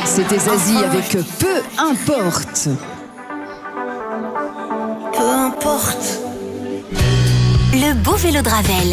C'était Zazie avec Peu importe. Peu importe. Le beau vélo de Ravel.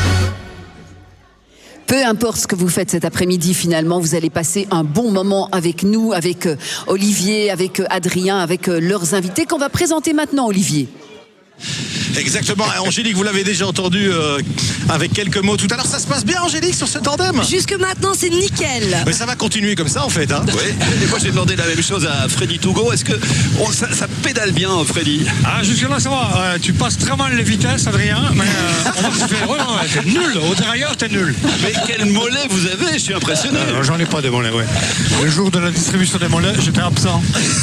Peu importe ce que vous faites cet après-midi, finalement, vous allez passer un bon moment avec nous, avec Olivier, avec Adrien, avec leurs invités qu'on va présenter maintenant, Olivier. Exactement, Angélique, vous l'avez déjà entendu avec quelques mots tout à l'heure. Ça se passe bien, Angélique, sur ce tandem? Jusque maintenant, c'est nickel. Mais ça va continuer comme ça, en fait. Hein. Oui, et moi j'ai demandé la même chose à Freddy Tougo. Est-ce que ça pédale bien, Freddy? Ah, jusque-là, ça va. Tu passes très mal les vitesses, Adrien. Mais on va se faire. Ouais, t'es nul. Au dérailleur, t'es nul. Mais quel mollet vous avez? Je suis impressionné. J'en ai pas de mollets, ouais. Le jour de la distribution des mollets, j'étais absent.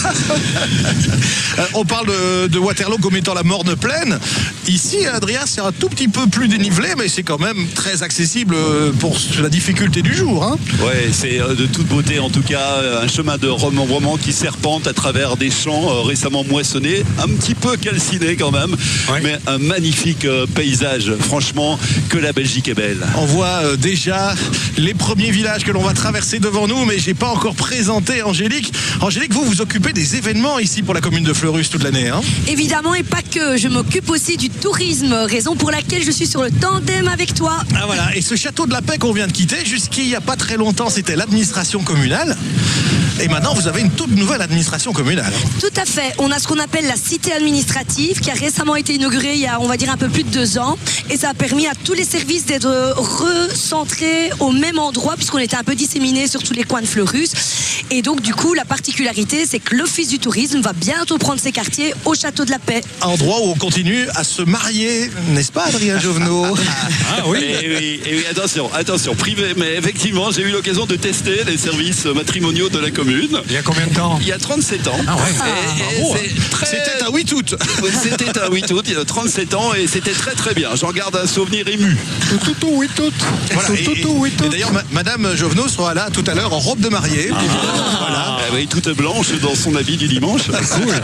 On parle de Waterloo comme étant la morne pleine. Ici, Adrien, c'est un tout petit peu plus dénivelé, mais c'est quand même très accessible pour la difficulté du jour. Hein. Ouais, c'est de toute beauté, en tout cas, un chemin de remembrement qui serpente à travers des champs récemment moissonnés, un petit peu calcinés quand même, ouais. Mais un magnifique paysage. Franchement, que la Belgique est belle. On voit déjà les premiers villages que l'on va traverser devant nous, mais j'ai pas encore présenté Angélique. Angélique, vous occupez des événements ici pour la commune de Fleurus toute l'année. Hein. Évidemment, et pas que. Je m'occupe aussi du tourisme, raison pour laquelle je suis sur le tandem avec toi. Ah voilà, et ce château de la Paix qu'on vient de quitter, jusqu'il n'y a pas très longtemps, c'était l'administration communale. Et maintenant, vous avez une toute nouvelle administration communale. Tout à fait. On a ce qu'on appelle la cité administrative qui a récemment été inaugurée il y a, on va dire, un peu plus de 2 ans. Et ça a permis à tous les services d'être recentrés au même endroit puisqu'on était un peu disséminés sur tous les coins de Fleurus. Et donc, du coup, la particularité, c'est que l'Office du tourisme va bientôt prendre ses quartiers au Château de la Paix. Endroit où on continue à se marier, n'est-ce pas, Adrien Jovenot? Ah oui. Et oui, attention, privé. Mais effectivement, j'ai eu l'occasion de tester les services matrimoniaux de la commune. Il y a combien de temps? Il y a 37 ans. Ah ouais. C'était un 8 août. C'était un 8 août, il y a 37 ans et c'était très très bien. J'en garde un souvenir ému. Tout 8 août. Voilà, et d'ailleurs, Madame Jovenot sera là tout à l'heure en robe de mariée. Voilà. Oui, toute blanche dans son habit du dimanche. Cool.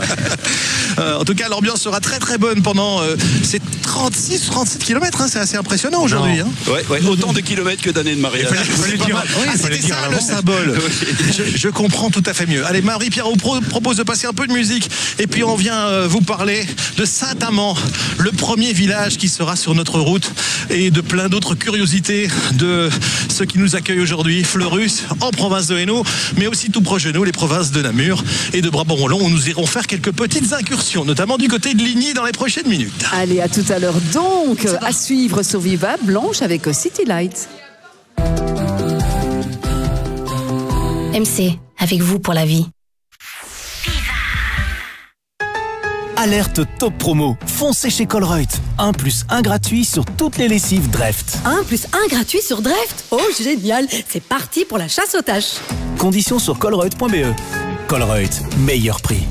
En tout cas, l'ambiance sera très très bonne pendant ces 36-37 km. Hein, c'est assez impressionnant aujourd'hui. Hein. Ouais, autant de kilomètres que d'années de mariage. C'était ça le symbole. Je comprends tout à fait mieux. Allez, Marie-Pierre vous propose de passer un peu de musique et puis on vient vous parler de Saint-Amand, le premier village qui sera sur notre route et de plein d'autres curiosités de ceux qui nous accueillent aujourd'hui, Fleurus, en province de Hainaut, mais aussi tout proche de nous, les provinces de Namur et de Brabant-Wallon, où nous irons faire quelques petites incursions, notamment du côté de Ligny dans les prochaines minutes. Allez, à tout à l'heure donc, à suivre sur Viva Blanche avec City Lights. MC, avec vous pour la vie. Alerte top promo. Foncez chez Colruyt. 1+1 gratuit sur toutes les lessives Dreft. 1+1 gratuit sur Dreft. Oh, génial. C'est parti pour la chasse aux taches. Conditions sur colruyt.be. Colruyt, meilleur prix.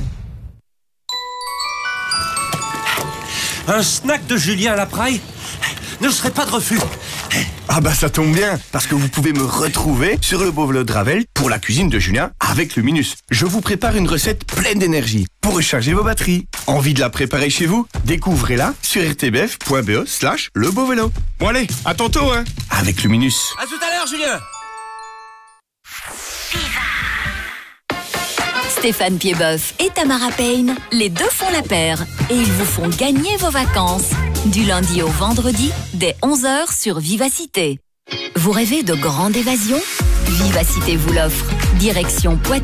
Un snack de Julien à la Praille ne serait pas de refus. Ah bah ça tombe bien, parce que vous pouvez me retrouver sur le beau vélo de Ravel pour la cuisine de Julien avec Luminus. Je vous prépare une recette pleine d'énergie pour recharger vos batteries. Envie de la préparer chez vous? Découvrez-la sur rtbf.be/lebeauvélo. Bon allez, à tantôt hein, avec Luminus. À tout à l'heure Julien. Stéphane Piedboeuf et Tamara Payne, les deux font la paire et ils vous font gagner vos vacances. Du lundi au vendredi, dès 11h sur Vivacité. Vous rêvez de grande évasion? Vivacité vous l'offre. Direction Poitiers.